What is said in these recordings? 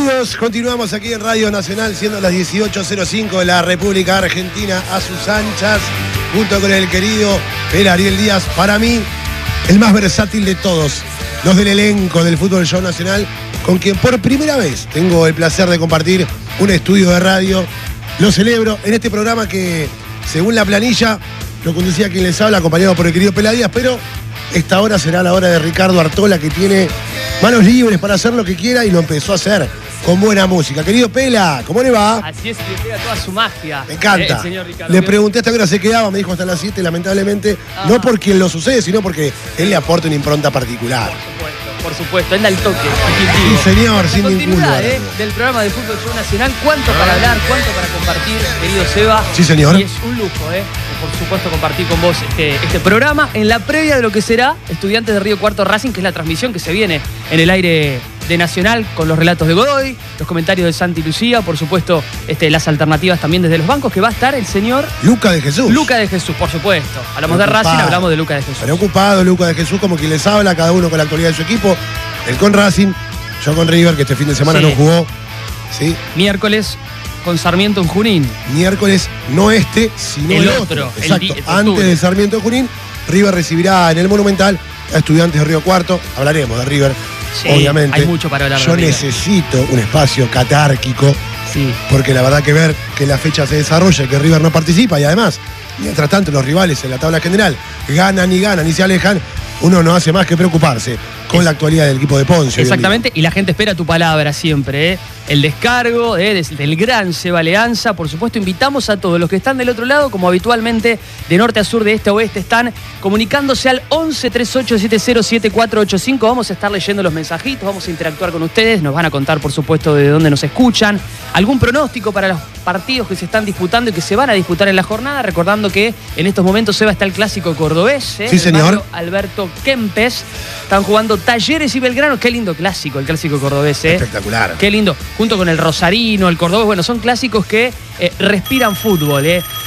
Saludos, continuamos aquí en Radio Nacional, siendo las 18:05 de la República Argentina, a sus anchas, junto con el querido Ariel Díaz, para mí, el más versátil de todos, los del elenco del Fútbol Show Nacional, con quien por primera vez tengo el placer de compartir un estudio de radio. Lo celebro en este programa que, según la planilla, lo conducía quien les habla, acompañado por el querido Pela Díaz, pero esta hora será la hora de Ricardo Artola, que tiene manos libres para hacer lo que quiera y lo empezó a hacer con buena música. Querido Pela, ¿cómo le va? Así es, le pega toda su magia. Me encanta. El señor Ricardo. Le pregunté hasta qué hora se quedaba, me dijo hasta las 7, lamentablemente. No por quien lo sucede, sino porque él le aporta una impronta particular. Por supuesto, él da el toque. Sí, señor, sin ningún duda. Del programa de Fútbol Show Nacional, cuánto para hablar, cuánto para compartir, querido Seba. Sí, señor. Y es un lujo, por supuesto, compartir con vos este programa en la previa de lo que será Estudiantes de Río Cuarto Racing, que es la transmisión que se viene en el aire de Nacional, con los relatos de Godoy, los comentarios de Santi Lucía, por supuesto, las alternativas también desde los bancos, que va a estar el señor Luca de Jesús. Luca de Jesús, por supuesto. Hablamos de Racing, hablamos de Luca de Jesús. Preocupado Luca de Jesús, como quien les habla, cada uno con la actualidad de su equipo. Él con Racing, yo con River, que este fin de semana no jugó. ¿Sí? Miércoles con Sarmiento en Junín. Miércoles, no sino el otro. Exacto. Antes de Sarmiento en Junín, River recibirá en el Monumental a Estudiantes de Río Cuarto. Hablaremos de River, obviamente. Hay mucho para hablar de Yo River. necesito un espacio catárquico, porque la verdad que ver que la fecha se desarrolla y que River no participa, y además, mientras tanto los rivales en la tabla general ganan y se alejan, uno no hace más que preocuparse con la actualidad del equipo de Ponce. Exactamente, y la gente espera tu palabra siempre, El descargo del gran Seba Leanza. Por supuesto, invitamos a todos los que están del otro lado, como habitualmente, de norte a sur, de este a oeste, están comunicándose al 11 38 70 7485. Vamos a estar leyendo los mensajitos, vamos a interactuar con ustedes, nos van a contar, por supuesto, de dónde nos escuchan, algún pronóstico para los partidos que se están disputando y que se van a disputar en la jornada, recordando que en estos momentos, Seba, está el clásico cordobés, Sí, señor. Alberto Kempes. Están jugando Talleres y Belgrano. Qué lindo clásico, el clásico cordobés, Espectacular. Qué lindo. Junto con el Rosarino, el Cordobés. Bueno, son clásicos que respiran fútbol,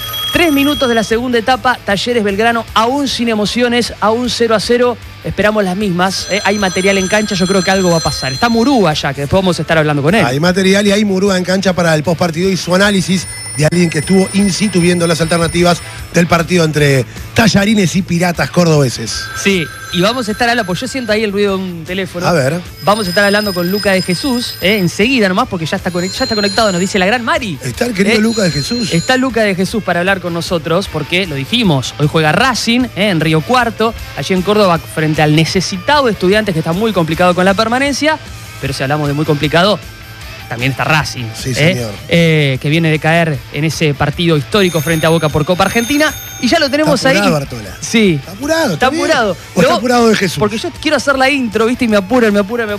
3 minutos de la segunda etapa. Talleres Belgrano, aún sin emociones, aún 0-0. Esperamos las mismas. Hay material en cancha, yo creo que algo va a pasar. Está Murúa ya, que después vamos a estar hablando con él. Hay material y hay Murúa en cancha para el postpartido y su análisis de alguien que estuvo in situ viendo las alternativas del partido entre Tallarines y Piratas cordobeses. Sí, y vamos a estar hablando, pues yo siento ahí el ruido de un teléfono. A ver. Vamos a estar hablando con Luca de Jesús, enseguida nomás, porque ya está conectado, nos dice la gran Mari. Está el querido Luca de Jesús. Está Luca de Jesús para hablar con nosotros, porque lo dijimos, hoy juega Racing en Río Cuarto, allí en Córdoba, frente al necesitado Estudiantes, que está muy complicado con la permanencia, pero si hablamos de muy complicado, también está Racing, sí, señor. Que viene de caer en ese partido histórico frente a Boca por Copa Argentina. Y ya lo tenemos está apurado, ahí. Artola. Sí. Está apurado. Está apurado. ¿O está apurado de Jesús? Porque yo quiero hacer la intro, ¿viste? Y me apuran.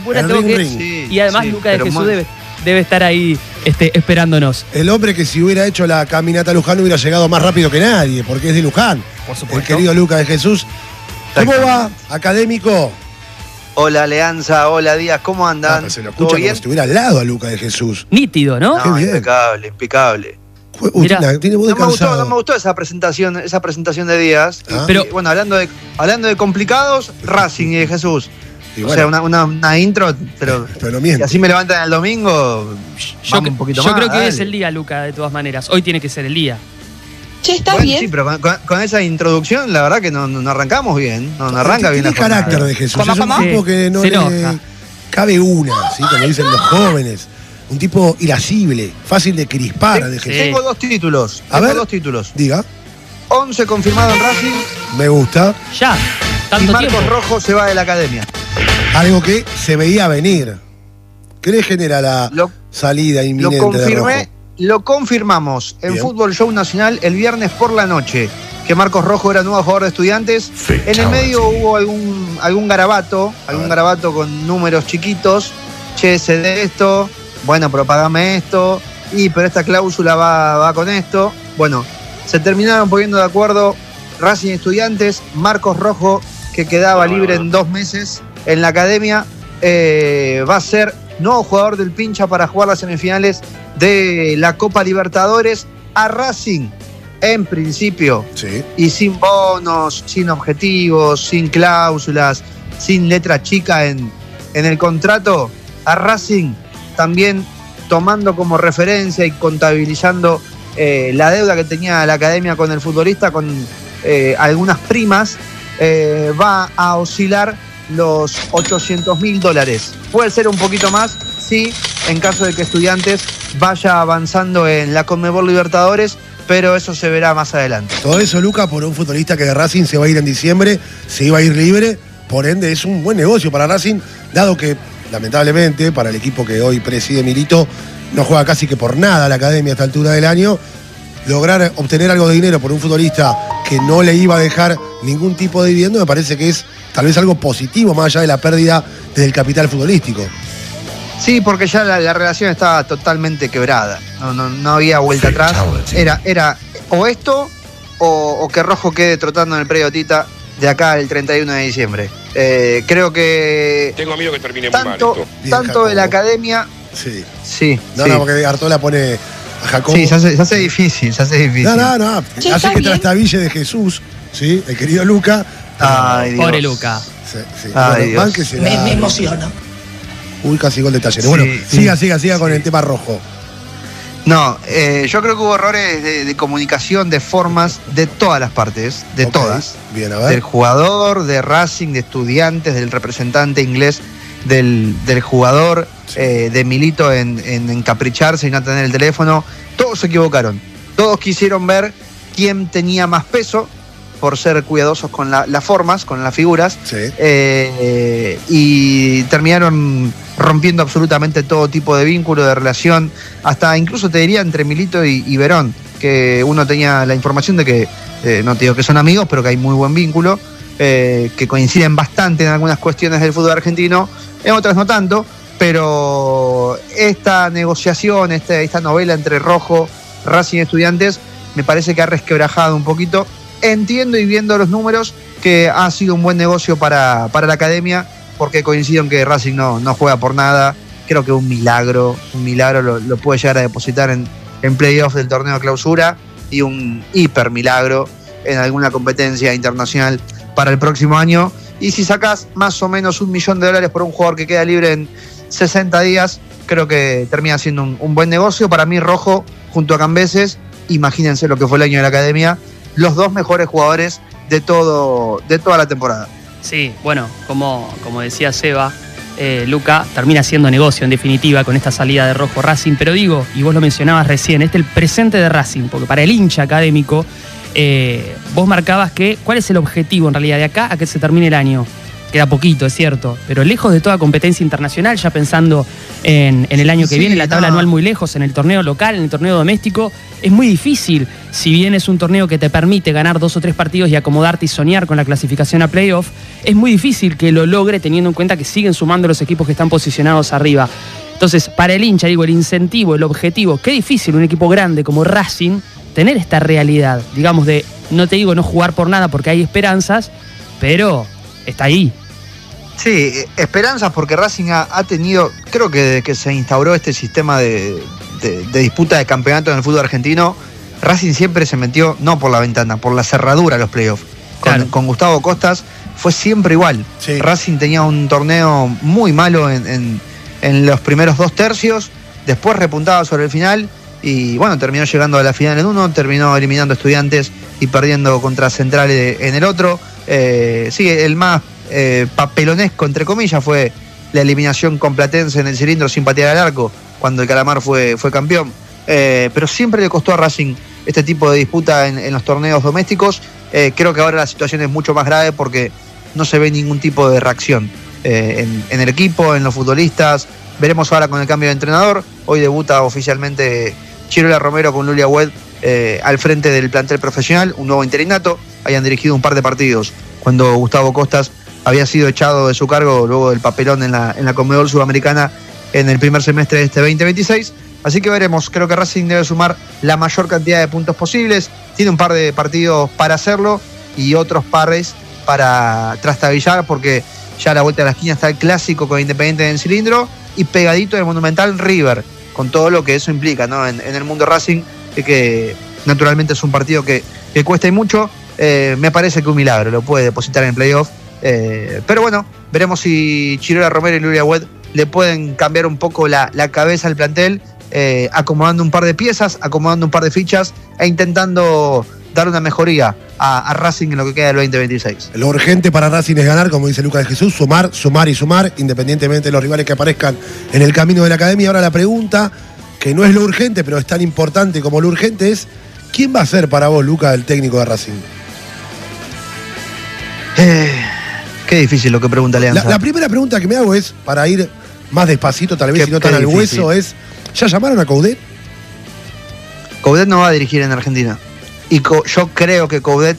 Sí, y además Luca de Jesús debe estar ahí esperándonos. El hombre que si hubiera hecho la caminata a Luján hubiera llegado más rápido que nadie, porque es de Luján. Por supuesto. El querido Luca de Jesús. ¿Cómo va, académico? Hola, Leanza, hola, Díaz, ¿cómo andan? Se lo escucha como si estuviera al lado a Luca de Jesús. Nítido, ¿no? No, impecable. Tiene voz de cansado. No me gustó esa presentación de Díaz. Pero bueno, hablando de complicados, Racing y de Jesús. Y bueno, o sea, una intro, pero no miente. Y así me levantan el domingo. Yo creo que hoy es el día, Luca, de todas maneras. Hoy tiene que ser el día. Che, ¿estás bien? Sí, pero con esa introducción, la verdad que no arrancamos bien. No arranca bien la jornada. Tiene carácter de Jesús. Es un tipo que no le cabe una, ¿sí? Como dicen los jóvenes. Un tipo irascible, fácil de crispar de Jesús. Tengo dos títulos. Dos títulos. Diga. 11 confirmado en Racing. Me gusta. Ya. Y Marcos Rojo se va de la academia. Algo que se veía venir. ¿Qué le genera la salida inminente de Rojo? Lo confirmamos en Fútbol Show Nacional el viernes por la noche, que Marcos Rojo era nuevo jugador de Estudiantes. En el medio hubo algún garabato con números chiquitos. Che, cede esto, bueno, pero pagame esto, pero esta cláusula va con esto. Bueno, se terminaron poniendo de acuerdo Racing y Estudiantes. Marcos Rojo, que quedaba libre en 2 meses en la academia, va a ser nuevo jugador del Pincha para jugar las semifinales de la Copa Libertadores. A Racing, en principio, y sin bonos, sin objetivos, sin cláusulas, sin letra chica en el contrato, a Racing también tomando como referencia y contabilizando la deuda que tenía la academia con el futbolista, con algunas primas, va a oscilar los $800.000. Puede ser un poquito más, sí, en caso de que Estudiantes vaya avanzando en la Conmebol Libertadores, pero eso se verá más adelante. Todo eso, Luca, por un futbolista que de Racing se va a ir en diciembre, se iba a ir libre, por ende es un buen negocio para Racing, dado que, lamentablemente, para el equipo que hoy preside Milito, no juega casi que por nada la academia a esta altura del año. Lograr obtener algo de dinero por un futbolista que no le iba a dejar ningún tipo de dividendo me parece que es tal vez algo positivo, más allá de la pérdida del capital futbolístico. Sí, porque ya la relación estaba totalmente quebrada. No había vuelta atrás. Era o esto o que Rojo quede trotando en el predio Tita de acá el 31 de diciembre. Creo que tengo miedo que termine muy mal esto. Tanto de la academia. Sí. No, porque Artola pone a Jacobo. Sí, se hace difícil. No. Hace que trastabille de Jesús, ¿sí? El querido Luca. Ay, Dios. Pobre Luca. Sí. Ay, bueno, Dios. Me emociona. Uy, casi gol de Talleres. Sí, bueno, siga con el tema Rojo. No, yo creo que hubo errores de comunicación, de formas, de todas las partes, todas. Bien, a ver. Del jugador, de Racing, de Estudiantes, del representante inglés, del jugador, de Milito en encapricharse y no tener el teléfono. Todos se equivocaron. Todos quisieron ver quién tenía más peso por ser cuidadosos con las formas, con las figuras. Sí. Y terminaron rompiendo absolutamente todo tipo de vínculo, de relación, hasta incluso te diría entre Milito y Verón, que uno tenía la información de que, no te digo que son amigos, pero que hay muy buen vínculo, que coinciden bastante en algunas cuestiones del fútbol argentino, en otras no tanto, pero esta negociación, esta novela entre Rojo, Racing y Estudiantes, me parece que ha resquebrajado un poquito. Entiendo y viendo los números que ha sido un buen negocio para la academia, porque coincido en que Racing no juega por nada. Creo que un milagro lo puede llegar a depositar en playoffs del torneo de clausura y un hiper milagro en alguna competencia internacional para el próximo año. Y si sacás más o menos $1 millón por un jugador que queda libre en 60 días, creo que termina siendo un buen negocio. Para mí, Rojo junto a Cambeses, imagínense lo que fue el año de la academia, los dos mejores jugadores de toda la temporada. Sí, bueno, como decía Seba, Luca termina siendo negocio en definitiva con esta salida de Rojo Racing, pero digo, y vos lo mencionabas recién, el presente de Racing, porque para el hincha académico, vos marcabas cuál es el objetivo en realidad de acá a que se termine el año. Queda poquito, es cierto, pero lejos de toda competencia internacional, ya pensando en el año que viene, la tabla anual muy lejos, en el torneo local, en el torneo doméstico, es muy difícil, si bien es un torneo que te permite ganar 2 o 3 partidos y acomodarte y soñar con la clasificación a playoff, es muy difícil que lo logre teniendo en cuenta que siguen sumando los equipos que están posicionados arriba. Entonces, para el hincha, digo, el incentivo, el objetivo, qué difícil un equipo grande como Racing tener esta realidad, digamos, de, no te digo no jugar por nada porque hay esperanzas, pero está ahí. Sí, esperanzas porque Racing ha tenido, creo que desde que se instauró este sistema de disputa de campeonato en el fútbol argentino, Racing siempre se metió, no por la ventana, por la cerradura a los playoffs. Claro. Con Gustavo Costas fue siempre igual. Sí. Racing tenía un torneo muy malo en los primeros 2 tercios, después repuntaba sobre el final y bueno, terminó llegando a la final en uno, terminó eliminando a Estudiantes y perdiendo contra Central en el otro. Sí, el más papelonesco, entre comillas, fue la eliminación con Platense en el cilindro sin patear al arco, cuando el Calamar fue campeón. Pero siempre le costó a Racing este tipo de disputa en los torneos domésticos. Creo que ahora la situación es mucho más grave porque no se ve ningún tipo de reacción en el equipo, en los futbolistas. Veremos ahora con el cambio de entrenador. Hoy debuta oficialmente Chirola Romero con Lulia Wed al frente del plantel profesional, un nuevo interinato. Hayan dirigido un par de partidos cuando Gustavo Costas había sido echado de su cargo luego del papelón en la Conmebol Sudamericana en el primer semestre de este 2026. Así que veremos, creo que Racing debe sumar la mayor cantidad de puntos posibles. Tiene un par de partidos para hacerlo y otros pares para trastabillar, porque ya a la vuelta de la esquina está el clásico con Independiente en el cilindro y pegadito el Monumental River, con todo lo que eso implica, ¿no? En el mundo Racing, que naturalmente es un partido que cuesta y mucho. Me parece que un milagro lo puede depositar en playoff. Pero bueno, veremos si Chirola Romero y Lulia Wed le pueden cambiar un poco la cabeza al plantel, acomodando un par de piezas, acomodando un par de fichas e intentando dar una mejoría a Racing en lo que queda del 2026. Lo urgente para Racing es ganar, como dice Lucas de Jesús, sumar, sumar y sumar, independientemente de los rivales que aparezcan en el camino de la academia. Ahora la pregunta, que no es lo urgente, pero es tan importante como lo urgente, es ¿quién va a ser para vos, Lucas, el técnico de Racing? Qué difícil lo que pregunta Alianza. La primera pregunta que me hago es, para ir más despacito, tal vez, y no tan al hueso, es, ¿ya llamaron a Coudet? Coudet no va a dirigir en Argentina. Y yo creo que Coudet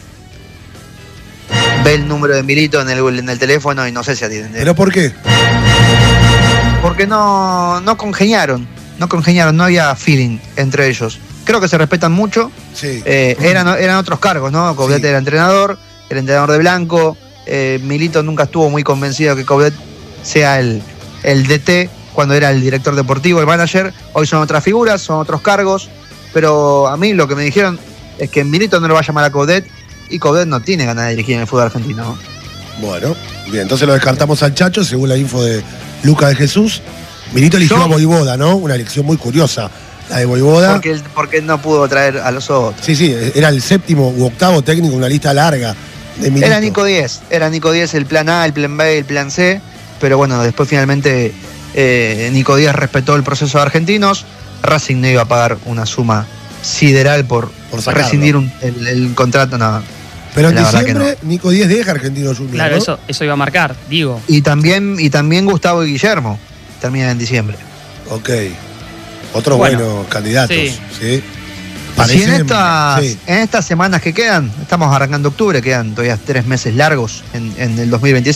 ve el número de Milito en el teléfono y no sé si atiende. ¿Pero por qué? Porque no congeniaron, no había feeling entre ellos. Creo que se respetan mucho. Sí. Eran otros cargos, ¿no? Coudet Sí. era entrenador de Blanco. Milito nunca estuvo muy convencido que Coudet sea el DT cuando era el director deportivo, el manager. Hoy son otras figuras, son otros cargos. Pero a mí lo que me dijeron es que Milito no lo va a llamar a Coudet y Coudet no tiene ganas de dirigir en el fútbol argentino. Bueno, bien, entonces lo descartamos al Chacho, según la info de Lucas de Jesús. Milito eligió a Voivoda, ¿no? Una elección muy curiosa, la de Voivoda. Porque no pudo traer a los otros. Sí, era el séptimo u octavo técnico, una lista larga de Milito. Era Nico Díez el plan A, el plan B, el plan C, pero bueno, después finalmente Nico Díez respetó el proceso de argentinos. Racing no iba a pagar una suma sideral por rescindir el contrato, no. Pero en diciembre Nico Díez deja Argentinos Juniors. Claro, ¿no? eso iba a marcar, digo. Y también Gustavo y Guillermo terminan en diciembre. Ok. Otros buenos candidatos. Sí. Si en estas semanas que quedan, estamos arrancando octubre, quedan todavía 3 meses largos en el 2026.